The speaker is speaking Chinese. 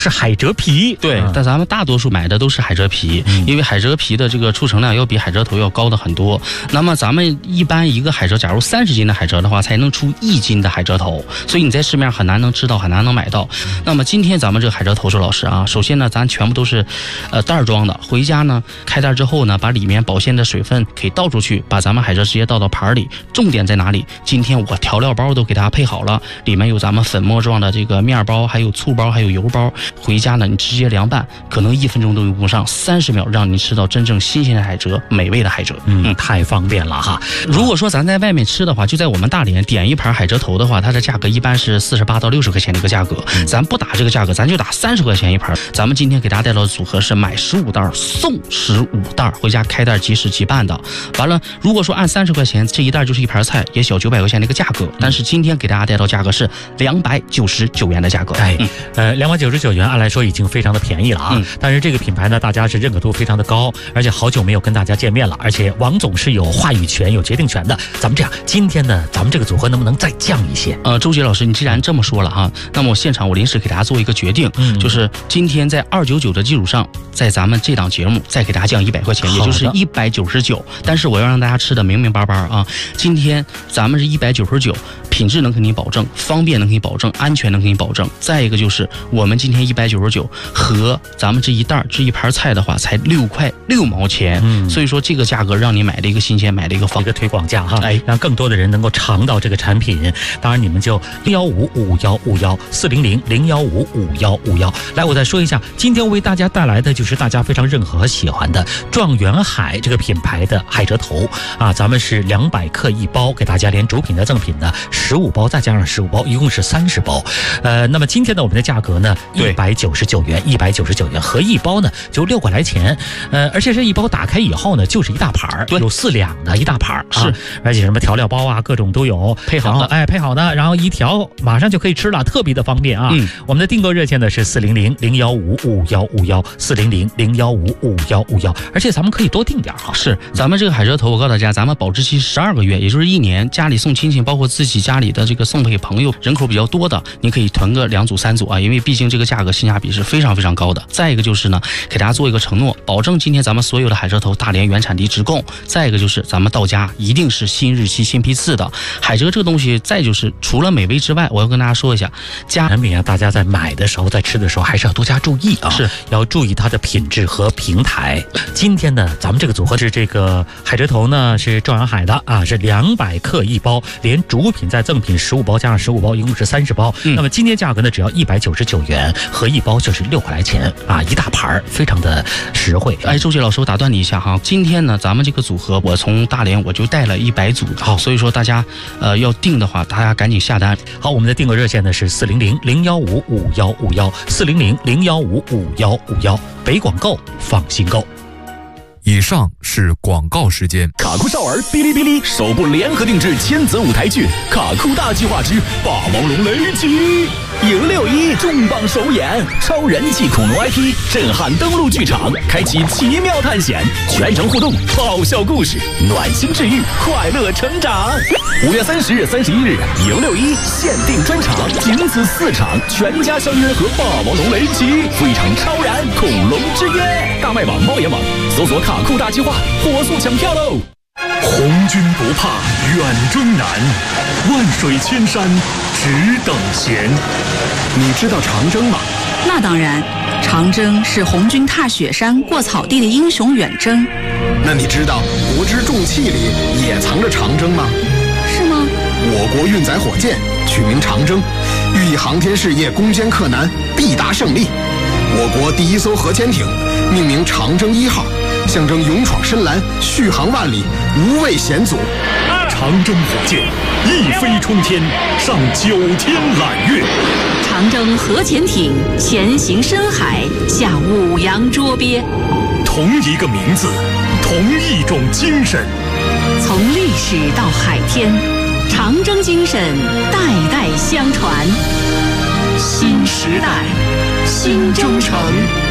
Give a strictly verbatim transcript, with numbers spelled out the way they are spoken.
是海蜇皮。 对，嗯、但咱们大多数买的都是海蜇皮，嗯、因为海蜇皮的这个储存量要比海蜇头要高的很多。那么咱们一般一个海蜇，假如三十斤的海蜇的话，才能出一斤的海蜇头，所以你在市面上很难能吃到，很难能买到。嗯、那么今天咱们这个海蜇头，周老师啊，首先呢，咱全部都是呃袋装的，回家呢开袋之后呢，把里面保鲜的水分可以倒出去，把咱们海蜇直接倒到盘里。重点在哪里？今天我调料包都给大家配好了，里面有咱们粉末状的这个面包，还有醋包，还有油包。回家呢，你直接凉拌，可能一分钟都用不上，三十秒让你吃到真正新鲜的海蜇，美味的海蜇。 嗯，嗯太方便了哈。 如果说咱在外面吃的话，就在我们大连点一盘海蜇头的话，它的价格一般是四十八到六十块钱的一个价格。嗯、咱不打这个价格，咱就打三十块钱一盘。咱们今天给大家带到的组合是买十五袋送十五袋，回家开袋即食即拌的。完了，如果说按三十块钱，这一袋就是一盘菜，也小九百块钱的一个价格。但是今天给大家带到价格是两百九十九元的价格。 哎，嗯、呃，两百九十九元按来说已经非常的便宜了啊。嗯、但是这个品牌呢，大家是认可度非常的高，而且好久没有跟大家见面了，而且王总是有话语权、有决定权的。咱们这样，今天呢，咱们这个组合能不能再降一些？ 呃，周杰老师，你既然这么说了哈，那么我现场我临时给大家做一个决定，嗯、就是今天在二九九的基础上，在咱们这档节目再给大家降一百块钱，也就是一百九十九。但是我要让大家吃的明明白白啊！今天咱们是一百九十九，品质能给你保证，方便能给你保证，安全能给你保证。再一个就是我们今天一百九十九和咱们这一袋这一盘菜的话，才六块六毛钱。嗯，所以说这个价格让你买的一个新鲜，买的一个方， 一个推广价哈，哎，让更多的人能够尝到这个产品。当然，你们就零幺五五幺五幺四零零零幺五五幺五幺。来，我再说一下，今天为大家带来的就是大家非常认可和喜欢的状元海这个品牌的海蜇头啊，咱们是两百克一包，给大家连主品的赠品呢十五包，再加上十五包，一共是三十包。呃，那么今天呢，我们的价格呢一百九十九元，一百九十九元，合一包呢就六块来钱。呃，而且这一包打开以后呢，就是一大盘儿，有四两的一大盘儿，是、啊，而且什么调料包啊，各种都有配好的， 哎，配好的，然后一调马上就可以吃了，特别的方便啊。嗯，我们的订购热线呢是四零零零幺五五幺五幺四零零零幺五五幺五幺，而且咱们可以多订点哈。 是，咱们这个海蜇头，我告诉大家，咱们保质期十二个月，也就是一年。家里送亲戚，包括自己家里的这个送给朋友，人口比较多的，你可以囤个两组三组啊，因为毕竟这个价格性价比是非常非常高的。再一个就是呢，给大家做一个承诺，保证今天咱们所有的海蜇头大连原产地直供。再一个就是咱们到家一定是新日期、新批次的海蜇这个东西。再就是除了美味之外，我要跟大家说一下，家产品啊，大家在买的时候，在吃的时候还是要多加注意啊，是要注意它的品质和平台。今天呢，咱们这个组合是这个海蜇头呢是状元海的啊，是两百克一包，连主品再赠品十五包，加上十五包，一共是三十包。嗯、那么今天价格呢，只要一百九十九元，合一包就是六块来钱啊，一大盘非常的实惠。 哎，周杰老师，我打断你一下哈，今天呢，咱们这个组合我从大连我就带了一百组，好，所以说大家呃要订的话，大家赶紧下单。 好，我们的订购热线呢是四零零零幺五五幺五幺四零零零幺五五幺五幺，北广购放心购。 以上是广告时间。 卡酷少儿哔哩哔哩首部联合定制千泽舞台剧《卡酷大计划之霸王龙雷击》，迎六一重磅首演，超人气恐龙 I P 震撼登陆剧场，开启奇妙探险，全程互动，爆笑故事，暖心治愈，快乐成长。五月三十日、三十一日，迎六一限定专场，仅此四场，全家相约和霸王龙雷击，赴一场超燃恐龙之约。大麦网、猫眼网搜索卡酷大计划，火速抢票喽！ 红军不怕远征难，万水千山只等闲。你知道长征吗？ 那当然，长征是红军踏雪山过草地的英雄远征。 那你知道国之重器里也藏着长征吗？ 是吗？ 我国运载火箭取名长征，寓意航天事业攻坚克难，必达胜利。我国第一艘核潜艇命名长征一号，象征勇闯深蓝，续航万里，无畏险阻。长征火箭一飞冲天，上九天揽月。 长征核潜艇前行深海，下五洋捉鳖。 同一个名字，同一种精神。 从历史到海天，长征精神代代相传。新时代，新征程。